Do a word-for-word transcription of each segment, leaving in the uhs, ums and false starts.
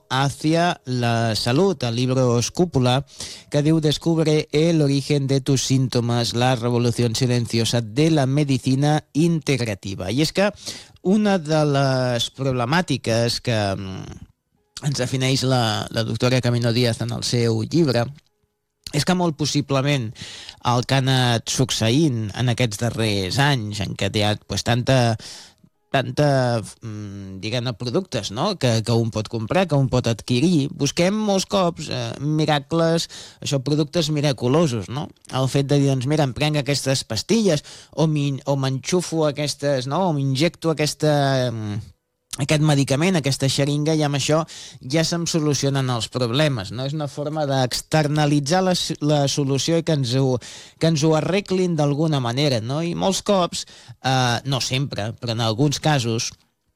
hacia la salud, el libro Scúpula, que diu Descubre el origen de tus síntomas, la revolución silenciosa de la medicina integrativa. I és que una de les problemàtiques que ens defineix la, la doctora Camino Díaz en el seu llibre és que molt possiblement el que ha anat succeint en aquests darrers anys, en què hi ha pues, tanta, tanta diguem-ne, productes, no? que, que un pot comprar, que un pot adquirir, busquem molts cops eh, miracles, això, productes miraculosos, no? El fet de dir, doncs mira, em prenc aquestes pastilles o m'enxufo aquestes, no? O m'injecto aquesta... aquest medicament, aquesta xeringa, i amb això ja se'm solucionen els problemes, no? És una forma d'externalitzar la, la solució i que ens ho, que ens ho arreglin d'alguna manera, no? I molts cops, eh, no sempre, però en alguns casos,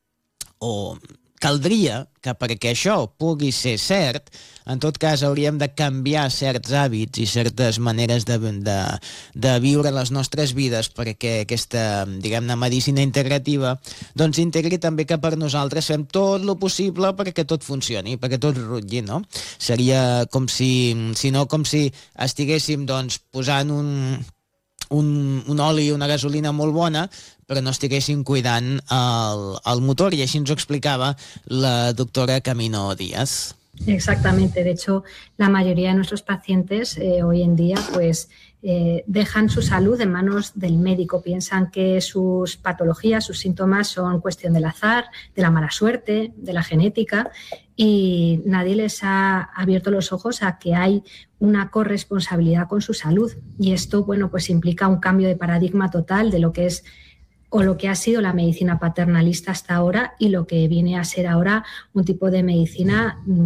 o caldria que perquè això pugui ser cert, en tot cas hauríem de canviar certs hàbits i certes maneres de, de, de viure les nostres vides perquè aquesta, diguem-ne, medicina integrativa doncs integri també que per nosaltres fem tot el possible perquè tot funcioni, perquè tot rutlli, no? Seria com si, si no, com si estiguéssim doncs posant un... Un, un oli, una gasolina molt bona, però no estiguéssim cuidant el, el motor, i així ens ho explicava la doctora Camino Díaz. Exactamente, de hecho, la mayoría de nuestros pacientes eh, hoy en día pues eh, dejan su salud en manos del médico, piensan que sus patologías, sus síntomas son cuestión del azar, de la mala suerte, de la genética, y nadie les ha abierto los ojos a que hay una corresponsabilidad con su salud, y esto, bueno, pues implica un cambio de paradigma total de lo que es o lo que ha sido la medicina paternalista hasta ahora y lo que viene a ser ahora un tipo de medicina